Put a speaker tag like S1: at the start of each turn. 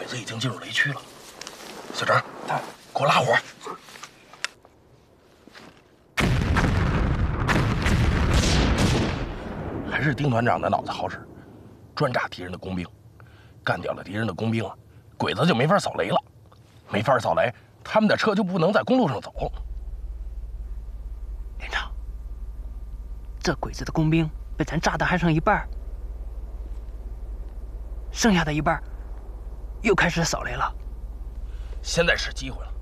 S1: 子已经进入雷区了。小张，给我拉火。还是丁团长的脑子好使，专炸敌人的工兵，干掉了敌人的工兵啊，鬼子就没法扫雷了，没法扫雷，他们的车就不能在公路上走。
S2: 连长，这鬼子的工兵被咱炸的还剩一半，剩下的一半又开始扫雷了。
S1: 现在是机会了，